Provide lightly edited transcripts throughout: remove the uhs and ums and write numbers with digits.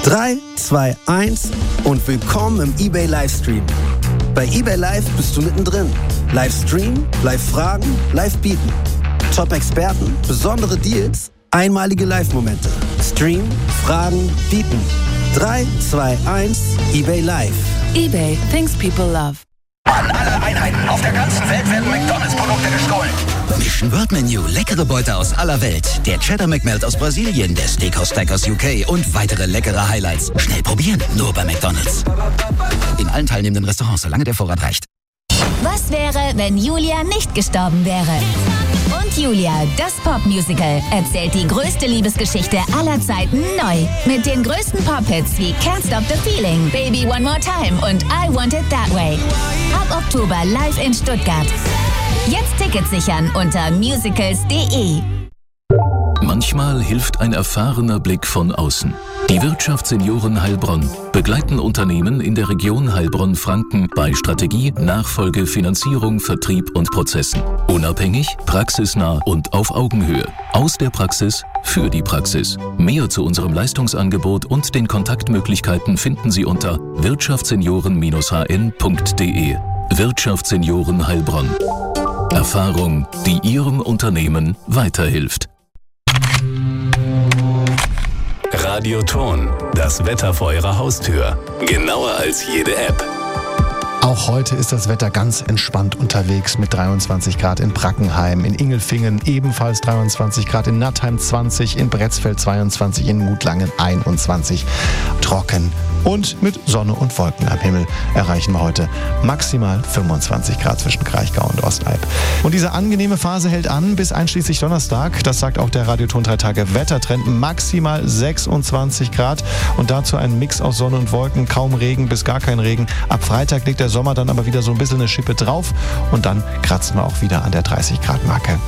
3, 2, 1 und willkommen im eBay Livestream. Bei eBay Live bist du mittendrin. Live streamen, live fragen, live bieten. Top-Experten, besondere Deals, einmalige Live-Momente. Stream, fragen, bieten. 3, 2, 1, eBay Live. eBay, things people love. An alle Einheiten auf der ganzen Welt werden McDonalds-Produkte gestohlen. Mission World Menu, leckere Beute aus aller Welt. Der Cheddar McMelt aus Brasilien, der Steakhouse Stack aus UK und weitere leckere Highlights. Schnell probieren, nur bei McDonalds. In allen teilnehmenden Restaurants, solange der Vorrat reicht. Was wäre, wenn Julia nicht gestorben wäre? Und Julia, das Popmusical, erzählt die größte Liebesgeschichte aller Zeiten neu. Mit den größten Pop-Hits wie Can't Stop the Feeling, Baby One More Time und I Want It That Way. Ab Oktober live in Stuttgart. Jetzt Tickets sichern unter musicals.de. Manchmal hilft ein erfahrener Blick von außen. Die Wirtschaftssenioren Heilbronn begleiten Unternehmen in der Region Heilbronn-Franken bei Strategie, Nachfolge, Finanzierung, Vertrieb und Prozessen. Unabhängig, praxisnah und auf Augenhöhe. Aus der Praxis für die Praxis. Mehr zu unserem Leistungsangebot und den Kontaktmöglichkeiten finden Sie unter wirtschaftssenioren-hn.de. Wirtschaftssenioren Heilbronn. Erfahrung, die Ihrem Unternehmen weiterhilft. Radioton, das Wetter vor Ihrer Haustür. Genauer als jede App. Auch heute ist das Wetter ganz entspannt unterwegs mit 23 Grad in Brackenheim, in Ingelfingen ebenfalls 23 Grad, in Nattheim 20, in Bretzfeld 22, in Mutlangen 21. Trocken und mit Sonne und Wolken am Himmel erreichen wir heute maximal 25 Grad zwischen Kraichgau und Ostalb. Und diese angenehme Phase hält an bis einschließlich Donnerstag. Das sagt auch der Radioton 3 Tage Wettertrend. Maximal 26 Grad und dazu ein Mix aus Sonne und Wolken, kaum Regen bis gar kein Regen. Ab Freitag liegt der Sommer dann aber wieder so ein bisschen eine Schippe drauf und dann kratzen wir auch wieder an der 30 Grad Marke.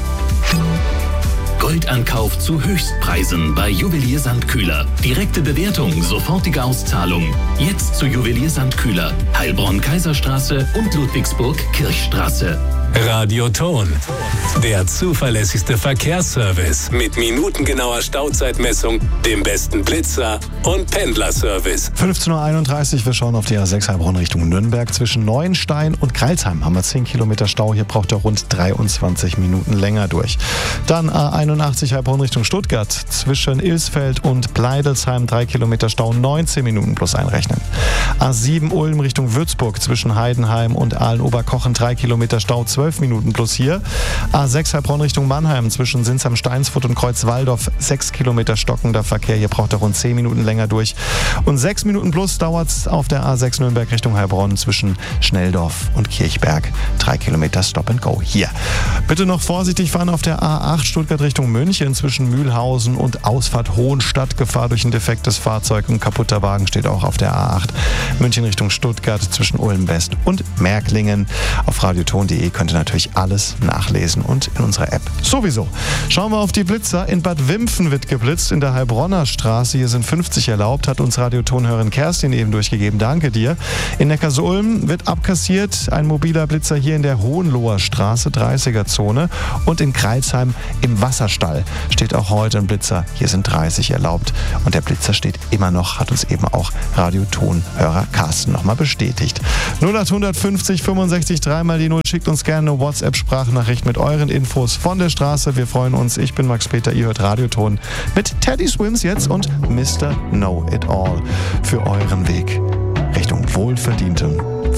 Goldankauf zu Höchstpreisen bei Juwelier Sandkühler. Direkte Bewertung, sofortige Auszahlung. Jetzt zu Juwelier Sandkühler, Heilbronn-Kaiserstraße und Ludwigsburg-Kirchstraße. Radioton, der zuverlässigste Verkehrsservice mit minutengenauer Stauzeitmessung, dem besten Blitzer und Pendlerservice. 15.31 Uhr, wir schauen auf die A6 Heilbronn Richtung Nürnberg. Zwischen Neuenstein und Kreilsheim haben wir 10 Kilometer Stau. Hier braucht er rund 23 Minuten länger durch. Dann A81 Heilbronn Richtung Stuttgart. Zwischen Ilsfeld und Pleidelsheim 3 Kilometer Stau, 19 Minuten plus einrechnen. A7 Ulm Richtung Würzburg. Zwischen Heidenheim und Aalen-Oberkochen 3 Kilometer Stau, 12 Minuten plus hier. A6 Heilbronn Richtung Mannheim zwischen Sinsheim-Steinsfurt und Kreuzwaldorf 6 Kilometer stockender Verkehr. Hier braucht er rund 10 Minuten länger durch. Und 6 Minuten plus dauert es auf der A6 Nürnberg Richtung Heilbronn zwischen Schnelldorf und Kirchberg. 3 Kilometer Stop and Go hier. Bitte noch vorsichtig fahren auf der A8 Stuttgart Richtung München zwischen Mühlhausen und Ausfahrt Hohenstadt. Gefahr durch ein defektes Fahrzeug und kaputter Wagen steht auch auf der A8. München Richtung Stuttgart zwischen Ulm West und Märklingen. Auf radioton.de könnt ihr natürlich alles nachlesen und in unserer App sowieso. Schauen wir auf die Blitzer. In Bad Wimpfen wird geblitzt, in der Heilbronner Straße. Hier sind 50 erlaubt, hat uns Radiotonhörerin Kerstin eben durchgegeben. Danke dir. In Neckarsulm wird abkassiert. Ein mobiler Blitzer hier in der Hohenloher Straße, 30er-Zone. Und in Kreilsheim im Wasserstall steht auch heute ein Blitzer. Hier sind 30 erlaubt. Und der Blitzer steht immer noch, hat uns eben auch Radiotonhörer Carsten nochmal bestätigt. 0850 65 3 mal die 0. Schickt uns gerne eine WhatsApp-Sprachnachricht mit euren Infos von der Straße. Wir freuen uns. Ich bin Max Peter, ihr hört Radioton mit Teddy Swims jetzt und Mr. Know It All für euren Weg Richtung wohlverdiente